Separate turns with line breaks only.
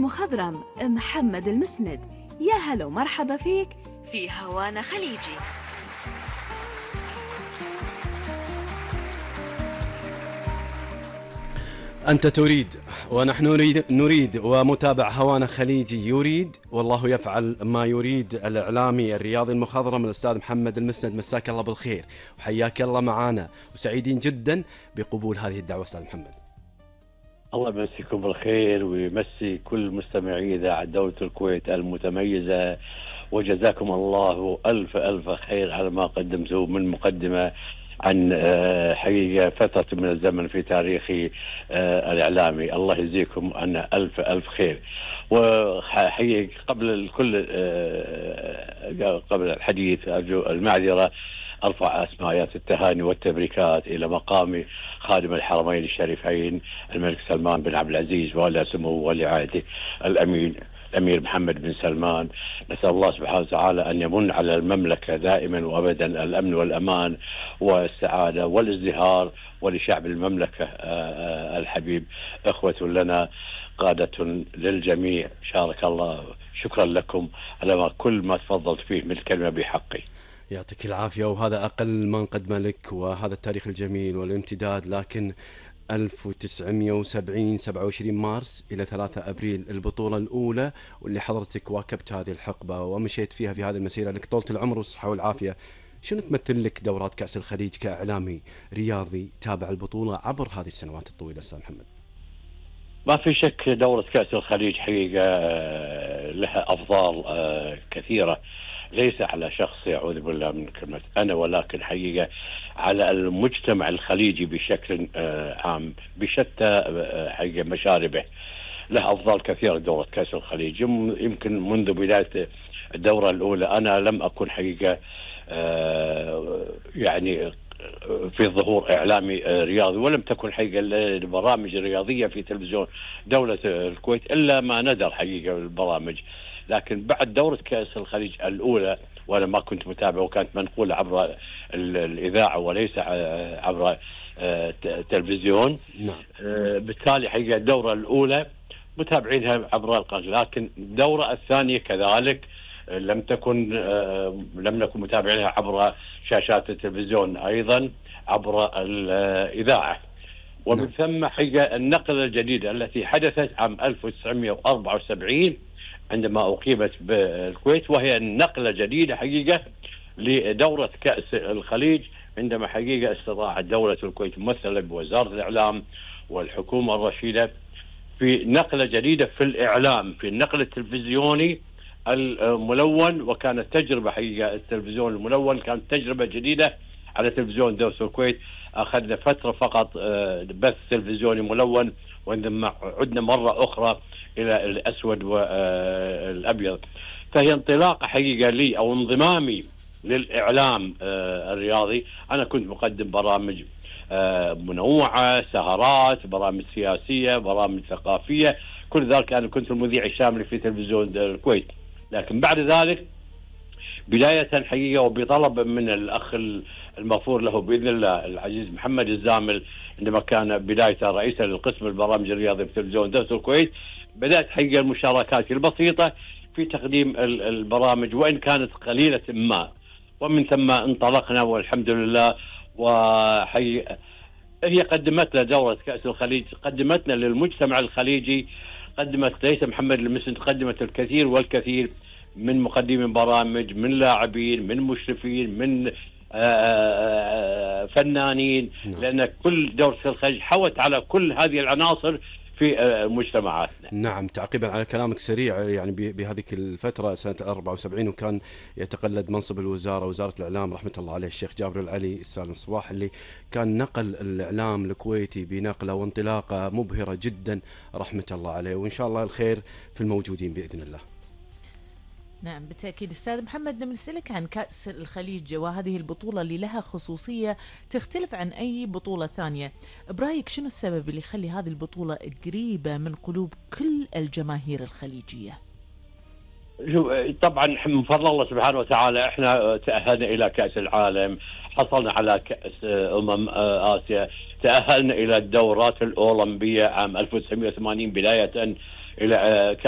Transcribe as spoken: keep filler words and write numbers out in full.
المخضرم محمد المسند. يا هلا ومرحبا فيك في هوانا خليجي.
أنت تريد ونحن نريد, نريد ومتابع هوانا خليجي يريد، والله يفعل ما يريد. الإعلامي الرياضي المخضرم الأستاذ محمد المسند، مساك الله بالخير وحياك الله معنا، وسعيدين جدا بقبول هذه الدعوة أستاذ محمد.
الله يمسيكم بالخير ويمسي كل مستمعي إذاعة دولة الكويت المتميزة، وجزاكم الله ألف ألف خير على ما قدمتوا من مقدمة عن حقيقة فترة من الزمن في تاريخي الإعلامي. الله يجزيكم عنا ألف ألف خير. وحقيقة قبل الكل قبل الحديث أرجو المعذرة، أرفع أسماءات التهاني والتبريكات إلى مقام خادم الحرمين الشريفين الملك سلمان بن عبد العزيز ولا سمو ولي عهده الأمين الأمير محمد بن سلمان. نسأل الله سبحانه وتعالى أن يمن على المملكة دائما وأبدا الأمن والأمان والسعادة والازدهار، ولشعب المملكة الحبيب إخوة لنا قادة للجميع. شارك الله. شكرا لكم على ما كل ما تفضلت فيه من الكلمة بحقي.
يعطيك العافية. وهذا أقل ما نقدم لك، وهذا التاريخ الجميل والامتداد. لكن ألف وتسعمئة وسبعين سبعة وعشرين مارس إلى ثلاثة أبريل البطولة الأولى، واللي حضرتك واكبت هذه الحقبة ومشيت فيها في هذه المسيرة لك طولة العمر والصحة والعافية. شنو تمثل لك دورات كأس الخليج كإعلامي رياضي تابع البطولة عبر هذه السنوات الطويلة أستاذ محمد؟
ما في شك دورة كأس الخليج حقيقة لها أفضال كثيرة، ليس على شخص يعوذ بالله من كلمة أنا، ولكن حقيقة على المجتمع الخليجي بشكل عام بشتى حقيقة مشاربه. له أفضال كثيرة دورة كأس الخليج. يمكن منذ بداية الدورة الأولى أنا لم أكن حقيقة يعني في ظهور إعلامي رياضي، ولم تكن حقيقة البرامج الرياضية في تلفزيون دولة الكويت إلا ما ندر حقيقة البرامج. لكن بعد دورة كأس الخليج الأولى وأنا ما كنت متابع، وكانت منقولة عبر الإذاعة وليس عبر التلفزيون. بالتالي حقيقة الدورة الأولى متابعينها عبر القناة، لكن الدورة الثانية كذلك لم تكن لم نكن متابعينها عبر شاشات التلفزيون، أيضا عبر الإذاعة. ومن ثم حقيقة النقلة الجديدة التي حدثت عام ألف وتسعمئة وأربعة وسبعين عندما أقيمت بالكويت، وهي نقلة جديدة حقيقة لدورة كأس الخليج، عندما حقيقة استطاعت دولة الكويت ممثلة بوزارة الإعلام والحكومة الرشيدة في نقلة جديدة في الإعلام، في النقل التلفزيوني الملون. وكانت تجربة حقيقة التلفزيون الملون كانت تجربة جديدة على تلفزيون دولة الكويت. أخذنا فترة فقط بث تلفزيوني ملون، وعندما عدنا مرة أخرى إلى الأسود والأبيض. فهي انطلاقة حقيقة لي أو انضمامي للإعلام الرياضي. أنا كنت مقدم برامج منوعة، سهرات، برامج سياسية، برامج ثقافية، كل ذلك أنا كنت المذيع الشامل في تلفزيون الكويت. لكن بعد ذلك بداية حقيقة وبطلب من الأخ المغفور له بإذن الله العزيز محمد الزامل، عندما كان بداية رئيسا للقسم البرامج الرياضية في تلفزيون دولة الكويت، بدأت حقيقة المشاركات البسيطة في تقديم البرامج وإن كانت قليلة ما، ومن ثم انطلقنا والحمد لله. وحقيقة هي قدمتنا دورة كأس الخليج، قدمتنا للمجتمع الخليجي، قدمت ليس محمد المسند، قدمت الكثير والكثير من مقدمين برامج، من لاعبين، من مشرفين، من فنانين، لأن كل دورة الخليج حوت على كل هذه العناصر في مجتمعاتنا.
نعم. تعقيبا على كلامك سريع، يعني بهذه الفترة سنة أربعة وسبعين وكان يتقلد منصب الوزارة وزارة الإعلام رحمة الله عليه الشيخ جابر العلي السالم الصباح، اللي كان نقل الإعلام الكويتي بنقلة وانطلاقة مبهرة جدا رحمة الله عليه. وإن شاء الله الخير في الموجودين بإذن الله.
نعم بالتأكيد. أستاذ محمد، نسألك عن كأس الخليج وهذه البطولة اللي لها خصوصية تختلف عن أي بطولة ثانية. برأيك شنو السبب اللي يخلي هذه البطولة قريبة من قلوب كل الجماهير الخليجية؟
طبعا من فضل الله سبحانه وتعالى احنا تأهلنا إلى كأس العالم، حصلنا على كأس أمم آسيا، تأهلنا إلى الدورات الأولمبية عام ألف وتسعمئة وثمانين بداية إلى